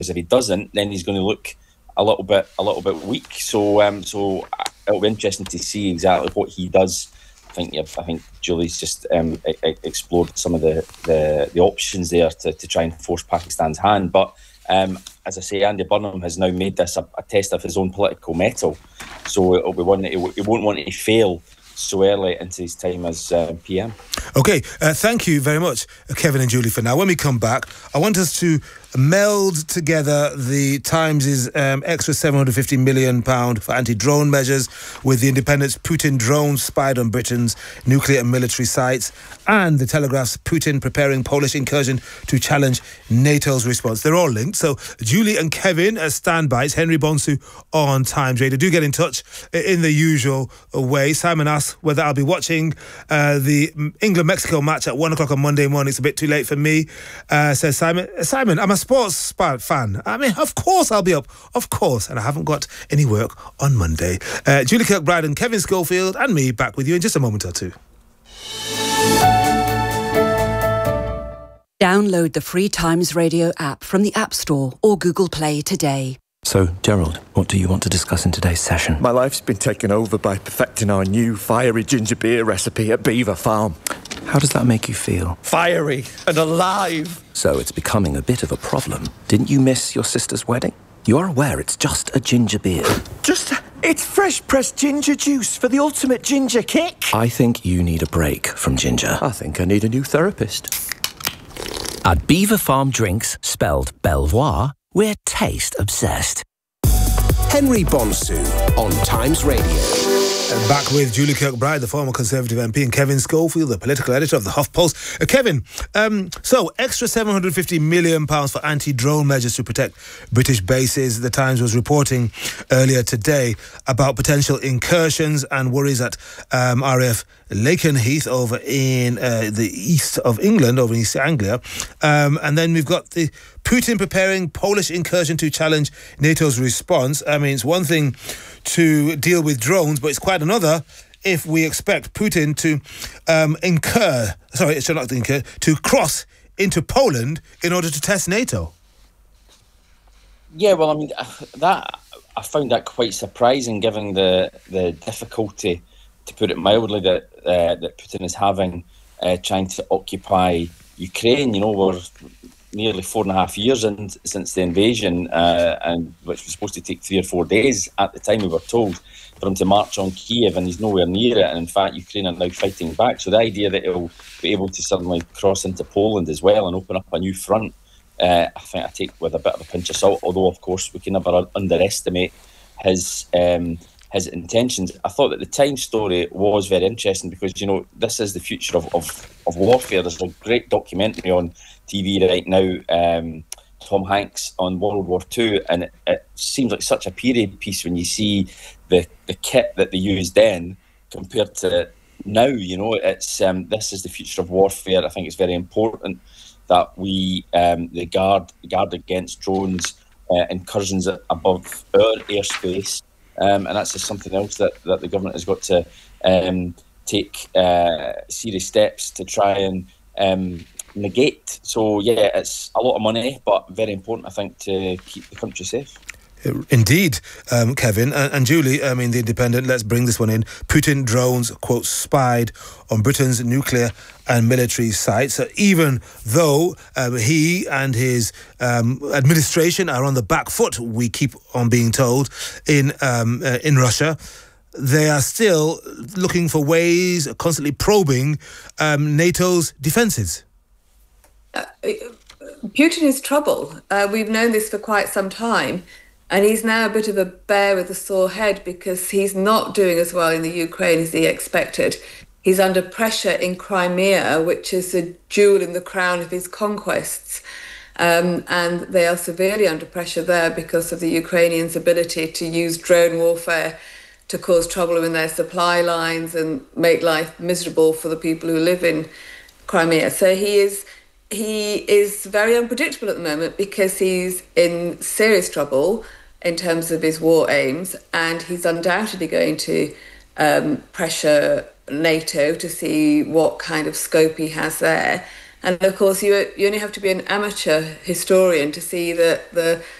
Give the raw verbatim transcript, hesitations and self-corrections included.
because if he doesn't, then he's going to look a little bit a little bit weak. So um, so it'll be interesting to see exactly what he does. I think I think Julie's just um, explored some of the, the, the options there to, to try and force Pakistan's hand. But um, as I say, Andy Burnham has now made this a, a test of his own political mettle. So it'll be one that he, he won't want to fail so early into his time as uh, P M. OK, uh, thank you very much, Kevin and Julie, for now. When we come back, I want us to meld together the Times' um, extra seven hundred fifty million pounds for anti-drone measures with the Independent's Putin drones spied on Britain's nuclear and military sites, and the Telegraph's Putin preparing Polish incursion to challenge NATO's response. They're all linked. So Julie and Kevin as standbys. Henry Bonsu on Times Radio. Do get in touch in the usual way. Simon asks whether I'll be watching uh, the England-Mexico match at one o'clock on Monday morning. It's a bit too late for me, uh, says Simon. Simon, I'm a sports fan. I mean, of course I'll be up. Of course. And I haven't got any work on Monday. Uh, Julie Kirkbride and Kevin Schofield and me back with you in just a moment or two. Download the free Times Radio app from the App Store or Google Play today. So, Gerald, what do you want to discuss in today's session? My life's been taken over by perfecting our new fiery ginger beer recipe at Beaver Farm. How does that make you feel? Fiery and alive. So it's becoming a bit of a problem. Didn't you miss your sister's wedding? You are aware it's just a ginger beer. Just, it's fresh pressed ginger juice for the ultimate ginger kick. I think you need a break from ginger. I think I need a new therapist. At Beaver Farm Drinks, spelled Belvoir, we're taste obsessed. Henry Bonsu on Times Radio. And back with Julie Kirkbride, the former Conservative M P, and Kevin Schofield, the political editor of the HuffPost. Uh, Kevin, um, so extra seven hundred fifty million pounds for anti-drone measures to protect British bases. The Times was reporting earlier today about potential incursions and worries at um, R A F Lakenheath over in uh, the east of England, over in East Anglia. Um, and then we've got the Putin preparing Polish incursion to challenge NATO's response. I mean, it's one thing to deal with drones, but it's quite another if we expect Putin to um, incur, sorry, it's not to incur, to cross into Poland in order to test NATO. Yeah, well, I mean, that I found that quite surprising, given the the difficulty, to put it mildly, that uh, that Putin is having uh, trying to occupy Ukraine. You know, we're nearly four and a half years in, since the invasion, uh, and which was supposed to take three or four days at the time, we were told, for him to march on Kiev, and he's nowhere near it. And in fact, Ukraine are now fighting back. So the idea that he'll be able to suddenly cross into Poland as well and open up a new front, uh, I think I take with a bit of a pinch of salt. Although, of course, we can never underestimate his um, his intentions. I thought that the Times story was very interesting because, you know, this is the future of, of, of warfare. There's a great documentary on T V right now, um, Tom Hanks on World War Two, and it, it seems like such a period piece when you see the, the kit that they used then compared to now. You know, it's um, this is the future of warfare. I think it's very important that we um, the guard guard against drones, uh, incursions above our airspace. Um, and that's just something else that, that the government has got to um, take uh, serious steps to try and um, negate. So, yeah, it's a lot of money, but very important, I think, to keep the country safe. Indeed, um, Kevin. And, and Julie, I mean, The Independent, let's bring this one in. Putin drones, quote, spied on Britain's nuclear and military sites. So even though um, he and his um, administration are on the back foot, we keep on being told, in um, uh, in Russia, they are still looking for ways, constantly probing um, NATO's defences. Uh, Putin is trouble. Uh, we've known this for quite some time. And he's now a bit of a bear with a sore head because he's not doing as well in the Ukraine as he expected. He's under pressure in Crimea, which is a jewel in the crown of his conquests. Um, and they are severely under pressure there because of the Ukrainians' ability to use drone warfare to cause trouble in their supply lines and make life miserable for the people who live in Crimea. So he is he is very unpredictable at the moment because he's in serious trouble in terms of his war aims, and he's undoubtedly going to um, pressure NATO to see what kind of scope he has there. And of course, you you only have to be an amateur historian to see that the